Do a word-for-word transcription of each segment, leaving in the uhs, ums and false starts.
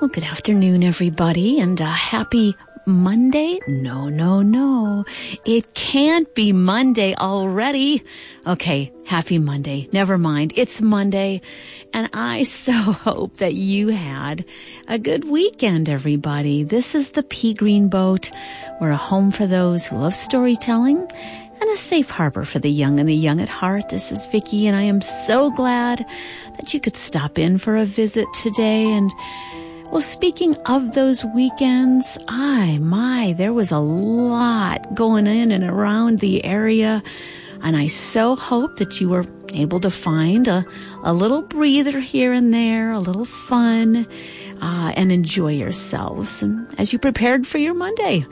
Well, good afternoon, everybody, and uh, happy Monday? No, no, no. It can't be Monday already. Okay, happy Monday. Never mind. It's Monday, and I so hope that you had a good weekend, everybody. This is the Pea Green Boat. We're a home for those who love storytelling and a safe harbor for the young and the young at heart. This is Vicki, and I am so glad that you could stop in for a visit today. And well, speaking of those weekends, I, my, there was a lot going in and around the area, and I so hope that you were able to find a, a little breather here and there, a little fun, uh, and enjoy yourselves and as you prepared for your Monday.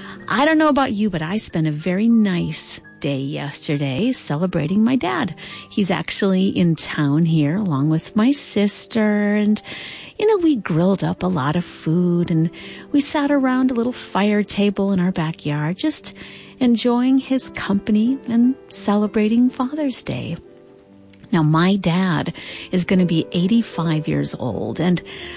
I don't know about you, but I spent a very nice day yesterday celebrating my dad. He's actually in town here along with my sister, and you know, we grilled up a lot of food and we sat around a little fire table in our backyard just enjoying his company and celebrating Father's Day. Now, my dad is going to be eighty-five years old, and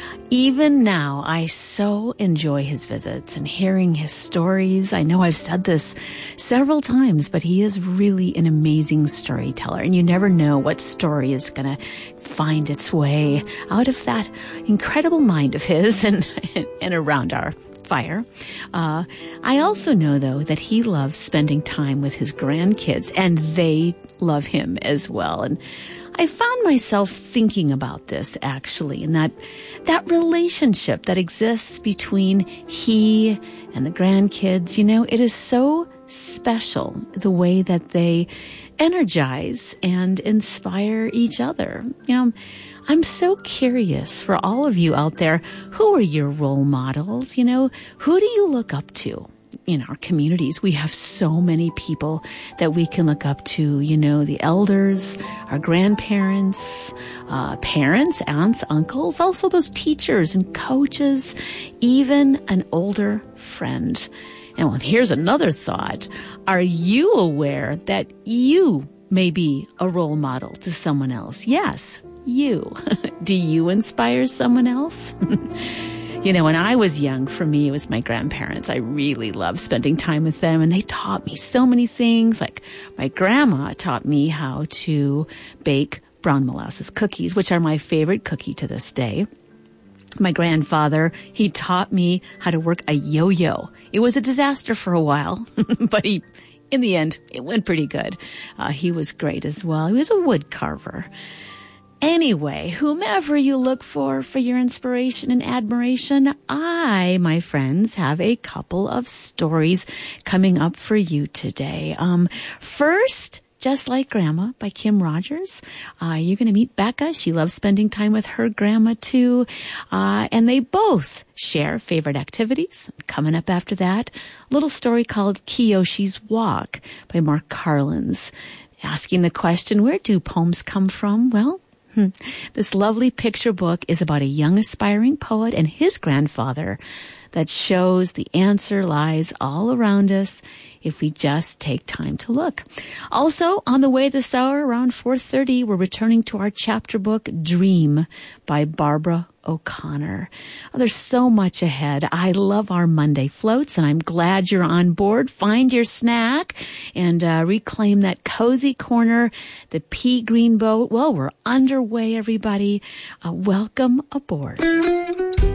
even now, I so enjoy his visits and hearing his stories. I know I've said this several times, but he is really an amazing storyteller, and you never know what story is going to find its way out of that incredible mind of his and, and around our fire. Uh, I also know, though, that he loves spending time with his grandkids, and they love him as well. And I found myself thinking about this, actually, and that that relationship that exists between he and the grandkids, you know, it is so special, the way that they energize and inspire each other. You know, I'm so curious for all of you out there, who are your role models? You know, who do you look up to? In our communities, we have so many people that we can look up to, you know, the elders, our grandparents, uh, parents, aunts, uncles, also those teachers and coaches, even an older friend. And well, here's another thought. Are you aware that you may be a role model to someone else? Yes, you. Do you inspire someone else? You know, when I was young, for me, it was my grandparents. I really loved spending time with them, and they taught me so many things. Like my grandma taught me how to bake brown molasses cookies, which are my favorite cookie to this day. My grandfather, he taught me how to work a yo-yo. It was a disaster for a while, but he, in the end, it went pretty good. Uh, he was great as well. He was a wood carver. Anyway, whomever you look for for your inspiration and admiration, I, my friends, have a couple of stories coming up for you today. Um, first, Just Like Grandma by Kim Rogers. Uh, you're going to meet Becca. She loves spending time with her grandma, too. Uh, and they both share favorite activities. Coming up after that, a little story called Kiyoshi's Walk by Mark Carlins. Asking the question, where do poems come from? Well, this lovely picture book is about a young aspiring poet and his grandfather that shows the answer lies all around us if we just take time to look. Also, on the way this hour, around four thirty, we're returning to our chapter book, Dream by Barbara O'Connor. Oh, there's so much ahead. I love our Monday floats, and I'm glad you're on board. Find your snack and uh, reclaim that cozy corner, the Pea Green Boat. Well, we're underway, everybody. Uh, welcome aboard.